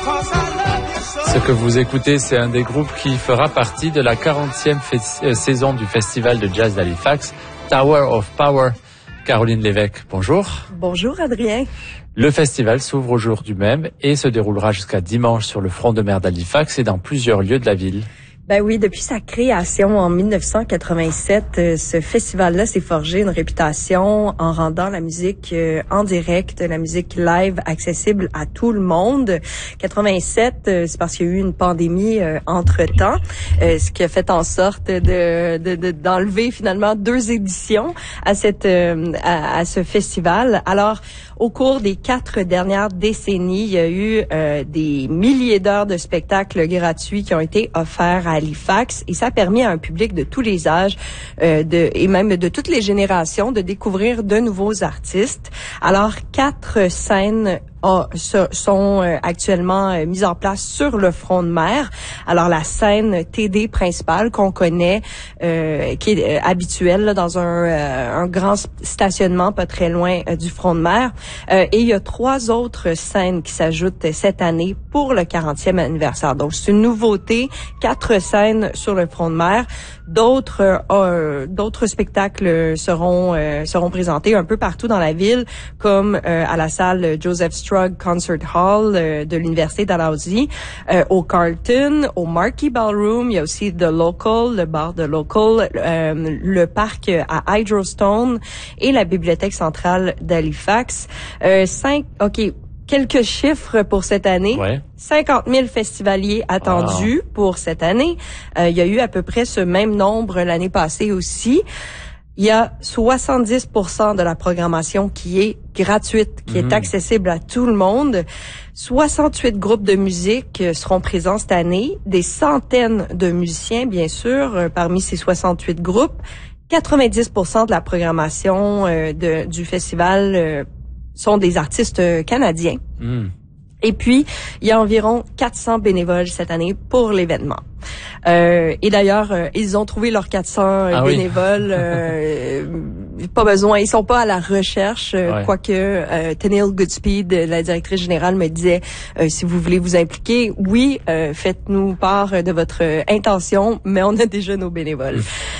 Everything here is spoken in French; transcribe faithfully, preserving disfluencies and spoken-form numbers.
Ce que vous écoutez, c'est un des groupes qui fera partie de la quarantième fe- saison du Festival de Jazz d'Halifax, Tower of Power. Caroline Lévesque, bonjour. Bonjour Adrien. Le festival s'ouvre aujourd'hui même et se déroulera jusqu'à dimanche sur le front de mer d'Halifax et dans plusieurs lieux de la ville. Ben oui, depuis sa création en dix-neuf cent quatre-vingt-sept, euh, ce festival-là s'est forgé une réputation en rendant la musique euh, en direct, la musique live accessible à tout le monde. quatre-vingt-sept, euh, c'est parce qu'il y a eu une pandémie euh, entre-temps, euh, ce qui a fait en sorte de, de, de d'enlever finalement deux éditions à cette euh, à, à ce festival. Alors, au cours des quatre dernières décennies, il y a eu euh, des milliers d'heures de spectacles gratuits qui ont été offerts à Halifax et ça a permis à un public de tous les âges euh, de, et même de toutes les générations de découvrir de nouveaux artistes. Alors, quatre scènes Oh, sont euh, actuellement euh, mises en place sur le front de mer. Alors la scène T D principale qu'on connaît, euh, qui est euh, habituelle là, dans un, euh, un grand stationnement pas très loin euh, du front de mer. Euh, et il y a trois autres scènes qui s'ajoutent cette année pour le quarantième anniversaire. Donc c'est une nouveauté, quatre scènes sur le front de mer. D'autres euh, d'autres spectacles seront euh, seront présentés un peu partout dans la ville, comme euh, à la salle Joseph Strug Concert Hall euh, de l'Université Dalhousie, euh, au Carlton, au Marquee Ballroom. Il y a aussi The Local, le bar de Local, euh, le parc à Hydrostone et la bibliothèque centrale d'Halifax. Euh, cinq, ok. Quelques chiffres pour cette année. Ouais. cinquante mille festivaliers attendus wow. pour cette année. Euh, il y a eu à peu près ce même nombre l'année passée aussi. Il y a soixante-dix pour cent de la programmation qui est gratuite, qui mmh. est accessible à tout le monde. soixante-huit groupes de musique seront présents cette année. Des centaines de musiciens, bien sûr, parmi ces soixante-huit groupes. quatre-vingt-dix pour cent de la programmation euh, de, du festival euh, sont des artistes canadiens. Mm. Et puis, il y a environ quatre cents bénévoles cette année pour l'événement. Euh, et d'ailleurs, euh, ils ont trouvé leurs quatre cents ah bénévoles. Oui. euh, pas besoin, ils sont pas à la recherche, euh, ouais. quoique euh, Tenille Goodspeed, la directrice générale, me disait euh, si vous voulez vous impliquer, oui, euh, faites-nous part de votre intention, mais on a déjà nos bénévoles. Mm.